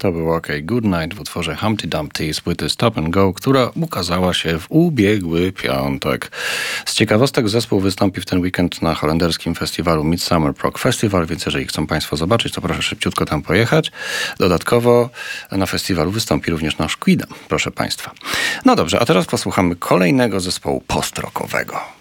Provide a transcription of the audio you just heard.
To był OK Goodnight w utworze Humpty Dumpty z płyty Stop and Go, która ukazała się w ubiegły piątek. Z ciekawostek zespół wystąpi w ten weekend na holenderskim festiwalu Midsummer Prog Festival, więc jeżeli chcą Państwo zobaczyć, to proszę szybciutko tam pojechać. Dodatkowo na festiwalu wystąpi również nasz Queen, proszę Państwa. No dobrze, a teraz posłuchamy kolejnego zespołu post-rockowego.